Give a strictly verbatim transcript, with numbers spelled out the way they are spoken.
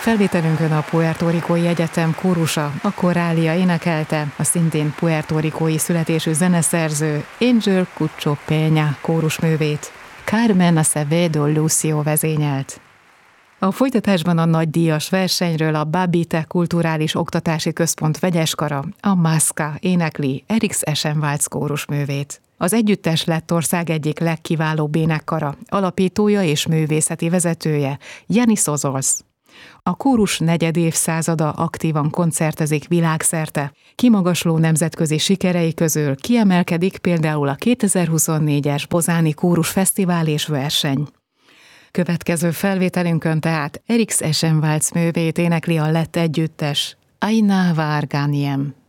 Felvételünkön a Puerto Ricói Egyetem kórusa, a Coralia énekelte, a szintén Puerto Ricói születésű zeneszerző Angel Cucho Peña kórusművét. Carmen Acevedo Lucio vezényelt. A folytatásban a nagydíjas versenyről a Babite Kulturális Oktatási Központ vegyeskara, a Masca énekli Erix Eschenwalds kórusművét. Az együttes Lettország egyik legkiválóbb énekkara, alapítója és művészeti vezetője, Yanis Ozols. A kórus negyed évszázada aktívan koncertezik világszerte. Kimagasló nemzetközi sikerei közül kiemelkedik például a kétezer-huszonnégyes Bozáni Kórus Fesztivál és verseny. Következő felvételünkön tehát Erix Eschenwalds művét énekli a lett együttes, Aina Varganiem.